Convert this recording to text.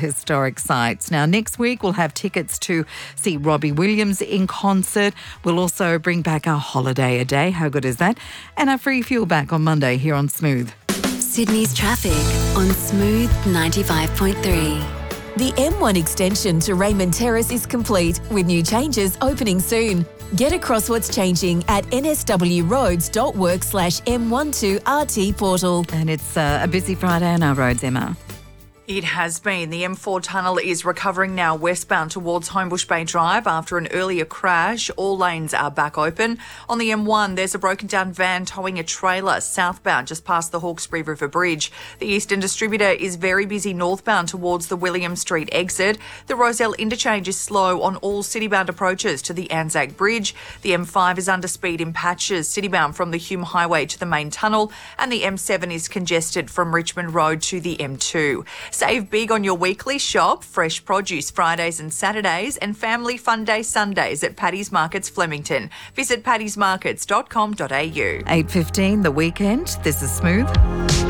historic sites. Now, next week we'll have tickets to see Robbie Williams in concert. We'll also bring back our holiday a day. How good is that? And our free fuel back on Monday here on Smooth. Sydney's traffic on Smooth 95.3. The M1 extension to Raymond Terrace is complete, with new changes opening soon. Get across what's changing at nswroads.work/M12RT portal. And it's a busy Friday on our roads, Emma. It has been. The M4 tunnel is recovering now westbound towards Homebush Bay Drive after an earlier crash. All lanes are back open. On the M1, there's a broken down van towing a trailer southbound just past the Hawkesbury River Bridge. The Eastern Distributor is very busy northbound towards the William Street exit. The Rozelle interchange is slow on all citybound approaches to the Anzac Bridge. The M5 is under speed in patches citybound from the Hume Highway to the main tunnel, and the M7 is congested from Richmond Road to the M2. Save big on your weekly shop, fresh produce Fridays and Saturdays, and family fun day Sundays at Paddy's Markets Flemington. Visit paddysmarkets.com.au. 8:15, the weekend. This is Smooth.